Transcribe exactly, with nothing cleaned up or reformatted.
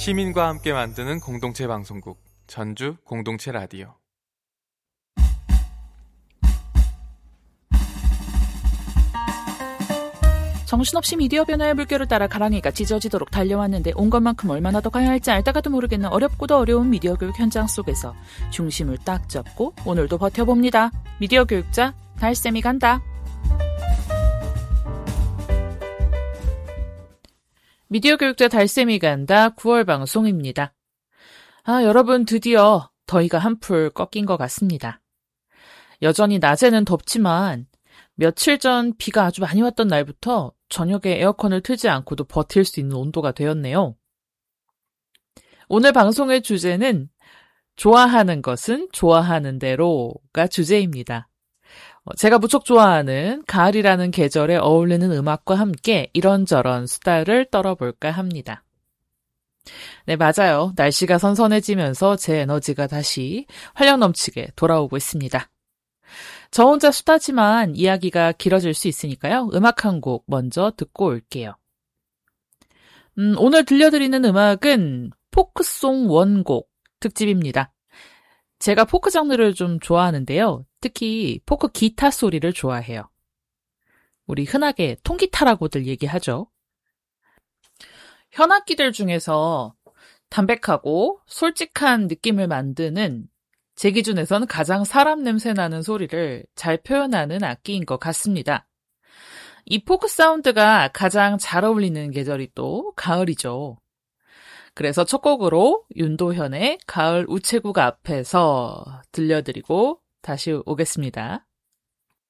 시민과 함께 만드는 공동체 방송국 전주 공동체 라디오. 정신없이 미디어 변화의 물결을 따라 가랑이가 찢어지도록 달려왔는데 온 것만큼 얼마나 더 가야 할지 알다가도 모르겠는 어렵고도 어려운 미디어 교육 현장 속에서 중심을 딱 잡고 오늘도 버텨봅니다. 미디어 교육자 달쌤이 간다. 미디어 교육자 달쌤이 간다 구월 방송입니다. 아, 여러분 드디어 더위가 한풀 꺾인 것 같습니다. 여전히 낮에는 덥지만 며칠 전 비가 아주 많이 왔던 날부터 저녁에 에어컨을 틀지 않고도 버틸 수 있는 온도가 되었네요. 오늘 방송의 주제는 좋아하는 것은 좋아하는 대로가 주제입니다. 제가 무척 좋아하는 가을이라는 계절에 어울리는 음악과 함께 이런저런 수다를 떨어볼까 합니다. 네, 맞아요. 날씨가 선선해지면서 제 에너지가 다시 활력 넘치게 돌아오고 있습니다. 저 혼자 수다지만 이야기가 길어질 수 있으니까요. 음악 한 곡 먼저 듣고 올게요. 음, 오늘 들려드리는 음악은 포크송 원곡 특집입니다. 제가 포크 장르를 좀 좋아하는데요. 특히 포크 기타 소리를 좋아해요. 우리 흔하게 통기타라고들 얘기하죠. 현악기들 중에서 담백하고 솔직한 느낌을 만드는 제 기준에서는 가장 사람 냄새 나는 소리를 잘 표현하는 악기인 것 같습니다. 이 포크 사운드가 가장 잘 어울리는 계절이 또 가을이죠. 그래서 첫 곡으로 윤도현의 가을 우체국 앞에서 들려드리고 다시 오겠습니다.